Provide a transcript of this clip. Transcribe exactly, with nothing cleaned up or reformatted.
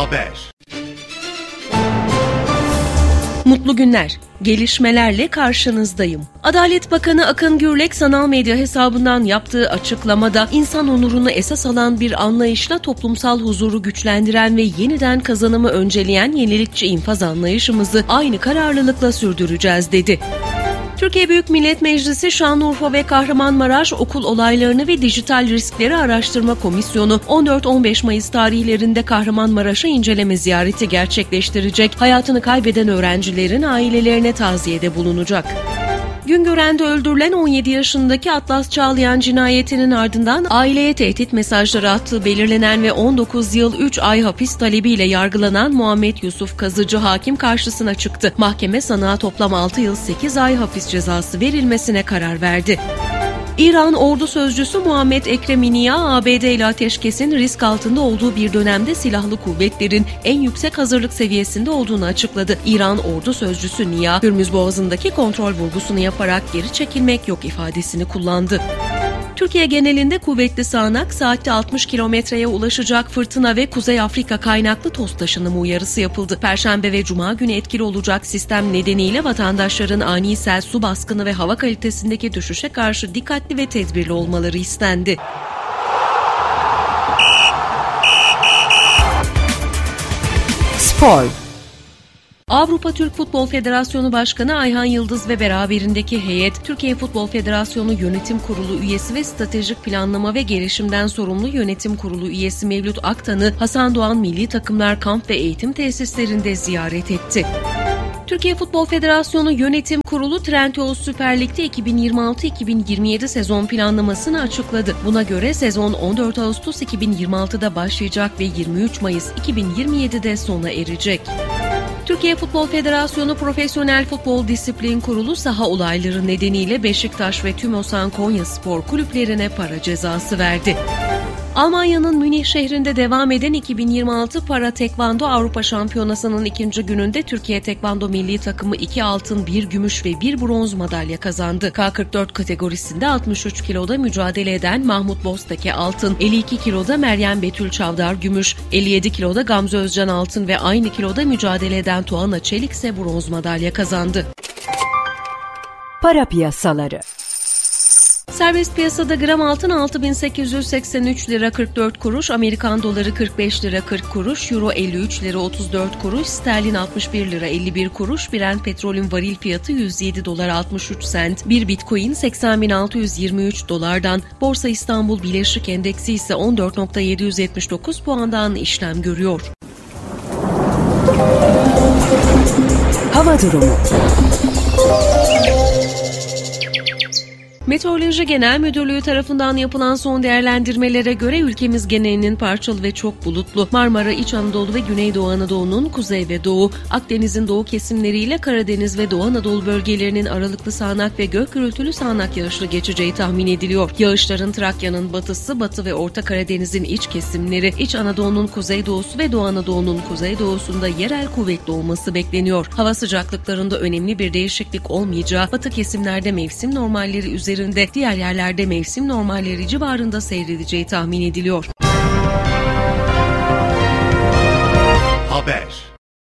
Haber. Mutlu günler. Gelişmelerle karşınızdayım. Adalet Bakanı Akın Gürlek sanal medya hesabından yaptığı açıklamada insan onurunu esas alan bir anlayışla toplumsal huzuru güçlendiren ve yeniden kazanımı önceleyen yenilikçi infaz anlayışımızı aynı kararlılıkla sürdüreceğiz dedi. Türkiye Büyük Millet Meclisi Şanlıurfa ve Kahramanmaraş Okul Olaylarını ve Dijital Riskleri Araştırma Komisyonu on dört on beş Mayıs tarihlerinde Kahramanmaraş'a inceleme ziyareti gerçekleştirecek, hayatını kaybeden öğrencilerin ailelerine taziyede bulunacak. Güngören'de öldürülen on yedi yaşındaki Atlas Çağlayan cinayetinin ardından aileye tehdit mesajları attığı belirlenen ve on dokuz yıl üç ay hapis talebiyle yargılanan Muhammed Yusuf Kazıcı hakim karşısına çıktı. Mahkeme sanığa toplam altı yıl sekiz ay hapis cezası verilmesine karar verdi. İran Ordu Sözcüsü Muhammed Ekrem İniya, A B D ile ateşkesin risk altında olduğu bir dönemde silahlı kuvvetlerin en yüksek hazırlık seviyesinde olduğunu açıkladı. İran Ordu Sözcüsü Niya, Hürmüz Boğazı'ndaki kontrol vurgusunu yaparak geri çekilmek yok ifadesini kullandı. Türkiye genelinde kuvvetli sağanak, saatte altmış kilometreye ulaşacak fırtına ve Kuzey Afrika kaynaklı toz taşınımı uyarısı yapıldı. Perşembe ve Cuma günü etkili olacak sistem nedeniyle vatandaşların ani sel, su baskını ve hava kalitesindeki düşüşe karşı dikkatli ve tedbirli olmaları istendi. Spor. Avrupa Türk Futbol Federasyonu Başkanı Ayhan Yıldız ve beraberindeki heyet, Türkiye Futbol Federasyonu Yönetim Kurulu üyesi ve Stratejik Planlama ve Gelişimden sorumlu Yönetim Kurulu üyesi Mevlüt Aktan'ı Hasan Doğan Milli Takımlar Kamp ve Eğitim Tesislerinde ziyaret etti. Türkiye Futbol Federasyonu Yönetim Kurulu Trendyol Süper Lig'de iki bin yirmi altı iki bin yirmi yedi sezon planlamasını açıkladı. Buna göre sezon on dört Ağustos iki bin yirmi altıda başlayacak ve yirmi üç Mayıs iki bin yirmi yedide sona erecek. Türkiye Futbol Federasyonu Profesyonel Futbol Disiplin Kurulu saha olayları nedeniyle Beşiktaş ve Tümosan Konyaspor kulüplerine para cezası verdi. Almanya'nın Münih şehrinde devam eden iki bin yirmi altı Para Tekvando Avrupa Şampiyonası'nın ikinci gününde Türkiye Tekvando Milli Takımı iki altın, bir gümüş ve bir bronz madalya kazandı. K kırk dört kategorisinde altmış üç kiloda mücadele eden Mahmut Bozteke altın, elli iki kiloda Meryem Betül Çavdar gümüş, elli yedi kiloda Gamze Özcan altın ve aynı kiloda mücadele eden Tuana Çelik ise bronz madalya kazandı. Para piyasaları. Serbest piyasada gram altın altı bin sekiz yüz seksen üç lira kırk dört kuruş, Amerikan doları kırk beş lira kırk kuruş, Euro elli üç lira otuz dört kuruş, sterlin altmış bir lira elli bir kuruş, Brent petrolün varil fiyatı yüz yedi dolar altmış üç sent, bir Bitcoin seksen bin altı yüz yirmi üç dolardan, Borsa İstanbul Bileşik Endeksi ise on dört bin yedi yüz yetmiş dokuz puandan işlem görüyor. Hava durumu. Meteoroloji Genel Müdürlüğü tarafından yapılan son değerlendirmelere göre ülkemiz genelinin parçalı ve çok bulutlu. Marmara, İç Anadolu ve Güneydoğu Anadolu'nun kuzey ve doğu, Akdeniz'in doğu kesimleriyle Karadeniz ve Doğu Anadolu bölgelerinin aralıklı sağanak ve gök gürültülü sağanak yağışlı geçeceği tahmin ediliyor. Yağışların Trakya'nın batısı, Batı ve Orta Karadeniz'in iç kesimleri, İç Anadolu'nun kuzeydoğusu ve Doğu Anadolu'nun kuzeydoğusunda yerel kuvvetli olması bekleniyor. Hava sıcaklıklarında önemli bir değişiklik olmayacağı, batı kesimlerde mevsim normalleri üzerinde, diğer yerlerde mevsim normalleri civarında seyredeceği tahmin ediliyor. Haber.